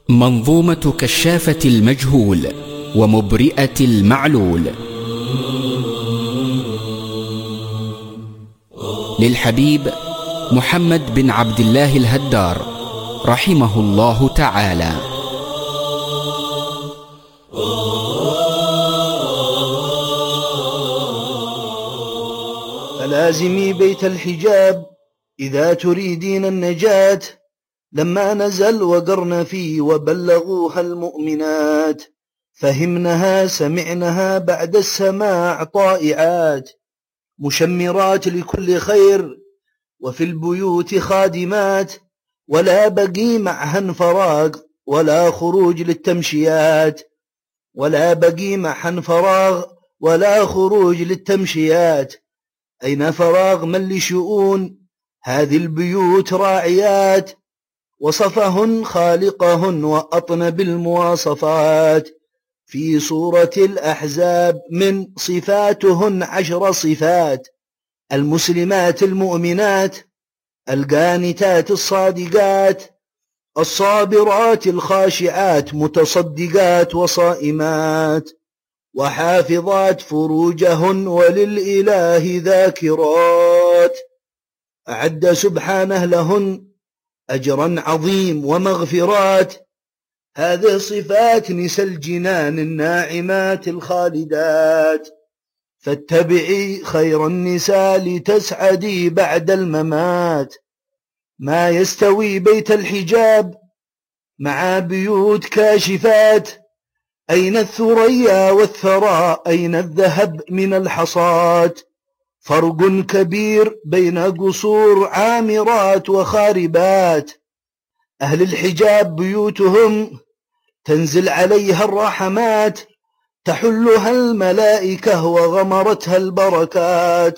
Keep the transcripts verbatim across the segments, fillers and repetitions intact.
منظومة كشافة المجهول ومبرئة المعلول للحبيب محمد بن عبد الله الهدار رحمه الله تعالى. فلازمي بيت الحجاب إذا تريدين النجاة، لما نزل وقرن فيه وبلغوها المؤمنات، فهمنها سمعنها بعد السماع طائعات، مشمرات لكل خير وفي البيوت خادمات، ولا بقي معهن فراغ ولا خروج للتمشيات، ولا بقي معهن فراغ ولا خروج للتمشيات. أين فراغ من لشؤون هذه البيوت راعيات، وصفهن خالقهن وأطن بالمواصفات، في سورة الأحزاب من صفاتهن عشر صفات: المسلمات المؤمنات، القانتات الصادقات، الصابرات الخاشعات متصدقات وصائمات، وحافظات فروجهن وللإله ذاكرات. أعد سبحانه لهن أجرا عظيم ومغفرات. هذه صفات نساء الجنان الناعمات الخالدات، فاتبعي خير النساء لتسعدي بعد الممات. ما يستوي بيت الحجاب مع بيوت كاشفات، أين الثريا والثراء أين الذهب من الحصاة، فرق كبير بين قصور عامرات وخاربات. أهل الحجاب بيوتهم تنزل عليها الرحمات، تحلها الملائكة وغمرتها البركات،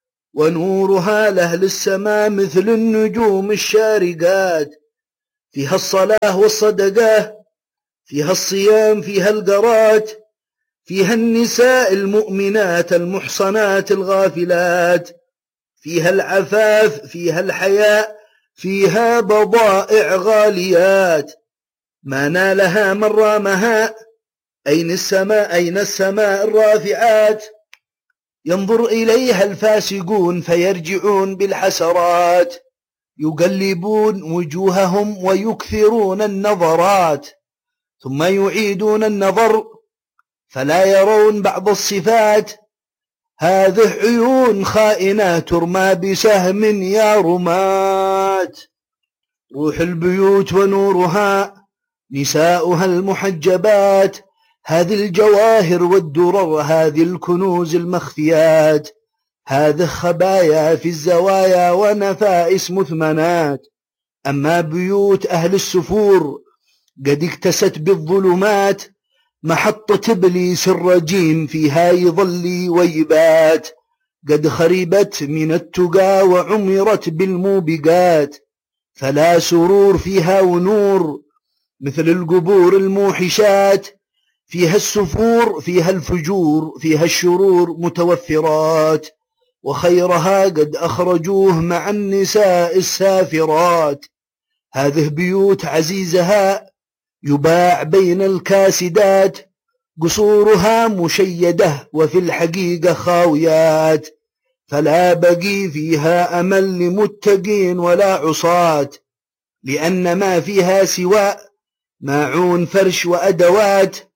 ونورها لأهل السماء مثل النجوم الشارقات. فيها الصلاة والصدقة، فيها الصيام، فيها القرات، فيها النساء المؤمنات المحصنات الغافلات، فيها العفاف، فيها الحياء، فيها بضائع غاليات. ما نالها من رامها أين السماء أين السماء الرافعات، ينظر إليها الفاسقون فيرجعون بالحسرات، يقلبون وجوههم ويكثرون النظرات، ثم يعيدون النظر فلا يرون بعض الصفات. هذه عيون خائنات ترمى بسهم يا رمات. روح البيوت ونورها نساؤها المحجبات، هذه الجواهر والدرر، هذه الكنوز المخفيات، هذه خبايا في الزوايا ونفائس مثمنات. أما بيوت أهل السفور قد اكتست بالظلمات، محطة إبليس الرجيم فيها يظل ويبات، قد خربت من التقى وعمرت بالموبقات، فلا سرور فيها ونور مثل القبور الموحشات. فيها السفور، فيها الفجور، فيها الشرور متوفرات، وخيرها قد أخرجوه مع النساء السافرات. هذه بيوت عزيزها يباع بين الكاسدات، قصورها مشيدة وفي الحقيقة خاويات، فلا بقي فيها أمل لمتقين ولا عصاة، لأن ما فيها سوى ماعون فرش وأدوات،